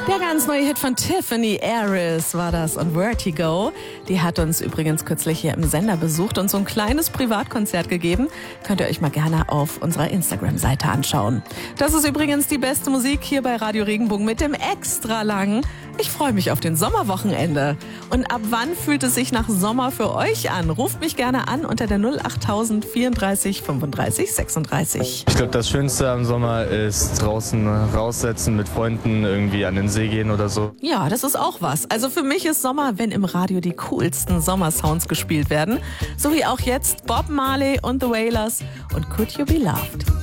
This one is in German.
Der ganz neue Hit von Tiffany Aris war das und Vertigo. Die hat uns übrigens kürzlich hier im Sender besucht und so ein kleines Privatkonzert gegeben. Könnt ihr euch mal gerne auf unserer Instagram-Seite anschauen. Das ist übrigens die beste Musik hier bei Radio Regenbogen mit dem extra langen. Ich freue mich auf den Sommerwochenende. Und ab wann fühlt es sich nach Sommer für euch an? Ruft mich gerne an unter der 08000 34 35 36. Ich glaube, das Schönste am Sommer ist draußen raussetzen mit Freunden, irgendwie an den See gehen oder so. Ja, das ist auch was. Also für mich ist Sommer, wenn im Radio die coolsten Sommersounds gespielt werden. So wie auch jetzt Bob Marley und The Wailers und Could You Be Loved.